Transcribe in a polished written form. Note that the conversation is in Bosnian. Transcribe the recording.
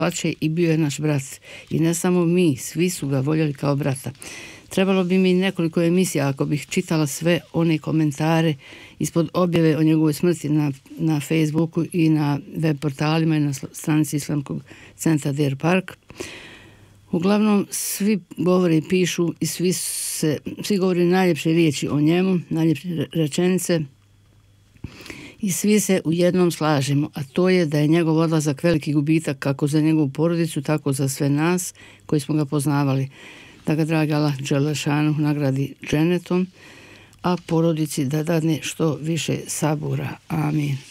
plaće i bio je naš brat. I ne samo mi, svi su ga voljeli kao brata. Trebalo bi mi nekoliko emisija ako bih čitala sve one komentare ispod objave o njegovoj smrti na Facebooku i na web portalima i na stranici Islamskog centra Deer Park. Uglavnom, svi govore i pišu i svi govore najljepše riječi o njemu, najljepše rečenice i svi se u jednom slažemo, a to je da je njegov odlazak veliki gubitak kako za njegovu porodicu, tako za sve nas koji smo ga poznavali. Da ga dragi Allah dželešanu nagradi dženetom, a porodici da dadne što više sabura. Amin.